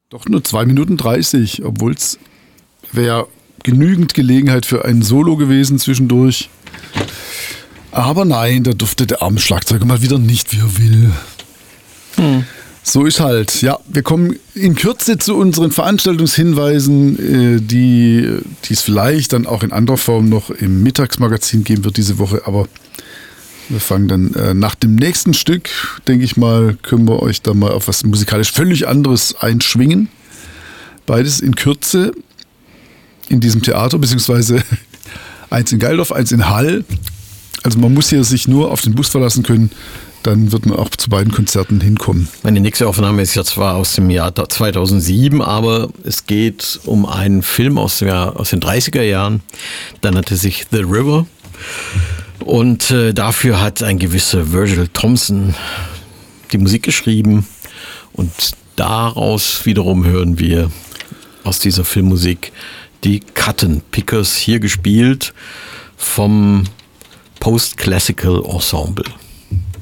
Doch nur 2 Minuten 30, obwohl es wäre genügend Gelegenheit für ein Solo gewesen zwischendurch. Aber nein, da durfte der arme Schlagzeuger mal wieder nicht, wie er will. So ist halt. Ja, wir kommen in Kürze zu unseren Veranstaltungshinweisen, die es vielleicht dann auch in anderer Form noch im Mittagsmagazin geben wird diese Woche. Aber wir fangen dann nach dem nächsten Stück, denke ich mal, können wir euch da mal auf was musikalisch völlig anderes einschwingen. Beides in Kürze in diesem Theater, beziehungsweise eins in Geildorf, eins in Hall. Also man muss hier sich nur auf den Bus verlassen können, dann wird man auch zu beiden Konzerten hinkommen. Meine nächste Aufnahme ist ja zwar aus dem Jahr 2007, aber es geht um einen Film aus den 30er Jahren. Der nannte sich The River. Und dafür hat ein gewisser Virgil Thomson die Musik geschrieben. Und daraus wiederum hören wir aus dieser Filmmusik die Cotton Pickers, hier gespielt vom Post-Classical Ensemble.